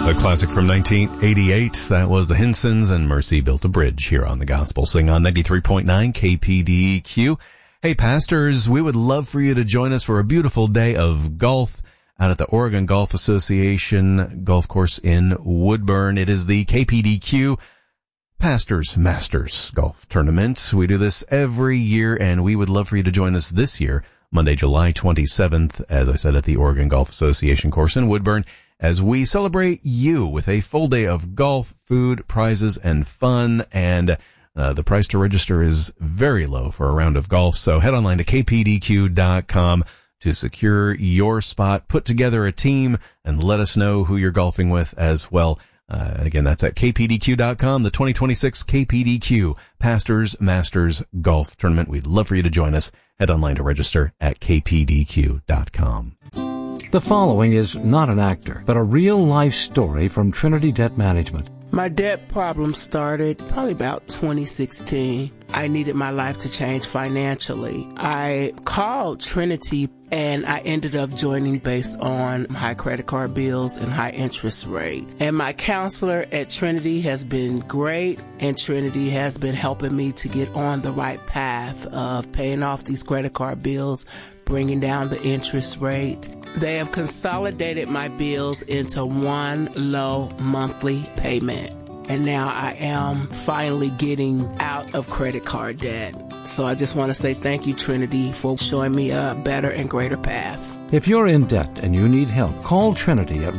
A classic from 1988. That was the Hinsons and Mercy Built a Bridge here on the Gospel Sing on 93.9 KPDQ. Hey, pastors, we would love for you to join us for a beautiful day of golf out at the Oregon Golf Association golf course in Woodburn. It is the KPDQ Pastors Masters Golf Tournament. We do this every year, and we would love for you to join us this year, Monday, July 27th, as I said, at the Oregon Golf Association course in Woodburn, as we celebrate you with a full day of golf, food, prizes, and fun. And the price to register is very low for a round of golf. So head online to kpdq.com to secure your spot, put together a team, and let us know who you're golfing with as well. Again, that's at kpdq.com, the 2026 KPDQ Pastors Masters Golf Tournament. We'd love for you to join us. Head online to register at kpdq.com. The following is not an actor, but a real-life story from Trinity Debt Management. My debt problem started probably about 2016. I needed my life to change financially. I called Trinity and I ended up joining based on high credit card bills and high interest rate. And my counselor at Trinity has been great, and Trinity has been helping me to get on the right path of paying off these credit card bills, bringing down the interest rate. They have consolidated my bills into one low monthly payment. And now I am finally getting out of credit card debt. So I just want to say thank you, Trinity, for showing me a better and greater path. If you're in debt and you need help, call Trinity at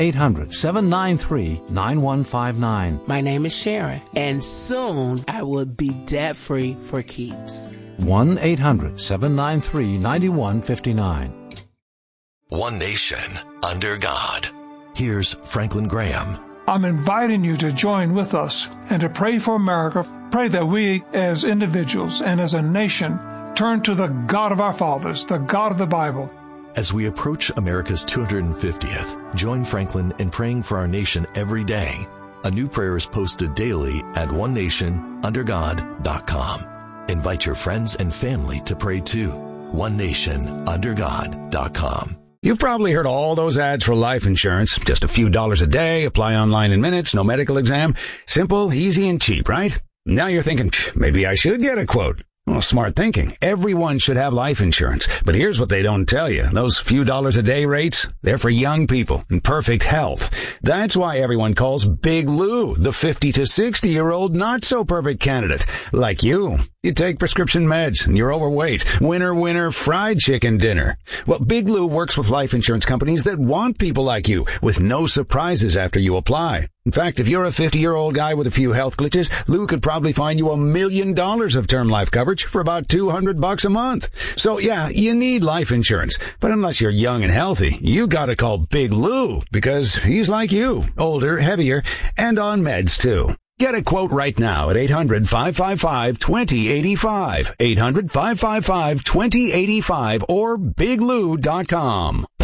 1-800-793-9159. My name is Sharon, and soon I will be debt-free for keeps. 1-800-793-9159. One nation under God. Here's Franklin Graham. I'm inviting you to join with us and to pray for America. Pray that we as individuals and as a nation turn to the God of our fathers, the God of the Bible. As we approach America's 250th, join Franklin in praying for our nation every day. A new prayer is posted daily at onenationundergod.com. Invite your friends and family to pray too. onenationundergod.com. You've probably heard all those ads for life insurance. Just a few dollars a day, apply online in minutes, no medical exam. Simple, easy, and cheap, right? Now you're thinking, maybe I should get a quote. Well, smart thinking. Everyone should have life insurance. But here's what they don't tell you. Those few dollars a day rates, they're for young people in perfect health. That's why everyone calls Big Lou the 50 to 60-year-old not-so-perfect candidate. Like you. You take prescription meds and you're overweight. Winner, fried chicken dinner. Well, Big Lou works with life insurance companies that want people like you with no surprises after you apply. In fact, if you're a 50-year-old guy with a few health glitches, Lou could probably find you $1 million of term life coverage for about $200 a month. So yeah, you need life insurance. But unless you're young and healthy, you gotta call Big Lou because he's like you, older, heavier, and on meds too. Get a quote right now at 800-555-2085, 800-555-2085, or biglou.com.